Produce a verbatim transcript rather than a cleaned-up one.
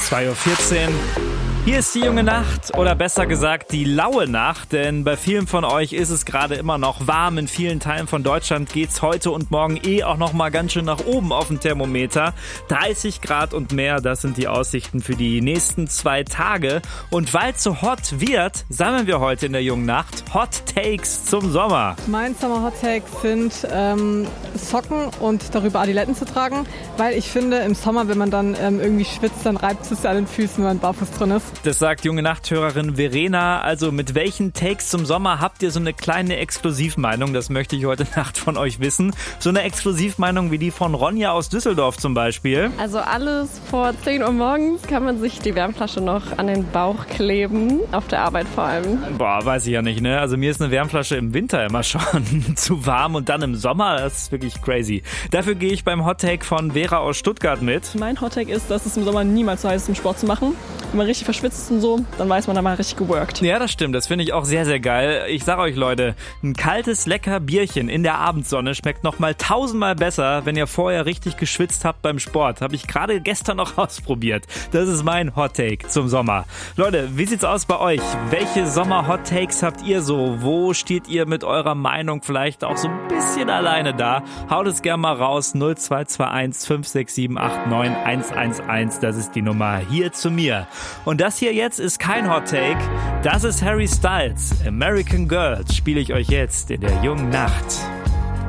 zwei Uhr vierzehn. Hier ist die junge Nacht oder besser gesagt die laue Nacht, denn bei vielen von euch ist es gerade immer noch warm. In vielen Teilen von Deutschland geht's heute und morgen eh auch noch mal ganz schön nach oben auf dem Thermometer. dreißig Grad und mehr, das sind die Aussichten für die nächsten zwei Tage. Und weil es so hot wird, sammeln wir heute in der jungen Nacht Hot Takes zum Sommer. Mein Summer Hot Take sind ähm, Socken und darüber Adiletten zu tragen, weil ich finde, im Sommer, wenn man dann ähm, irgendwie schwitzt, dann reibt es ja an den Füßen, wenn man barfuß drin ist. Das sagt junge Nachthörerin Verena. Also mit welchen Takes zum Sommer habt ihr so eine kleine Exklusivmeinung? Das möchte ich heute Nacht von euch wissen. So eine Exklusivmeinung wie die von Ronja aus Düsseldorf zum Beispiel. Also alles vor zehn Uhr morgens kann man sich die Wärmflasche noch an den Bauch kleben, auf der Arbeit vor allem. Boah, weiß ich ja nicht, ne? Also mir ist eine Wärmflasche im Winter immer schon zu warm und dann im Sommer, das ist wirklich crazy. Dafür gehe ich beim Hot Take von Vera aus Stuttgart mit. Mein Hot Take ist, dass es im Sommer niemals so heiß ist, um Sport zu machen. Wenn man richtig verschwitzt ist und so, dann weiß man, da mal richtig geworkt. Ja, das stimmt. Das finde ich auch sehr, sehr geil. Ich sage euch, Leute, ein kaltes, lecker Bierchen in der Abendsonne schmeckt noch mal tausendmal besser, wenn ihr vorher richtig geschwitzt habt beim Sport. Habe ich gerade gestern noch ausprobiert. Das ist mein Hot Take zum Sommer. Leute, wie sieht's aus bei euch? Welche Sommer-Hot Takes habt ihr so? Wo steht ihr mit eurer Meinung vielleicht auch so ein bisschen alleine da? Haut es gerne mal raus. null zwei zwei eins fünf sechs sieben acht neun eins eins eins. Das ist die Nummer hier zu mir. Und das hier jetzt ist kein Hot Take. Das ist Harry Styles. American Girls spiele ich euch jetzt in der jungen Nacht.